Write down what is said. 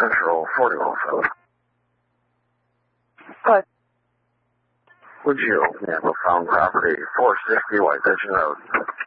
Central 4107. What? Would you open up a found property, 460 White Ditch Road?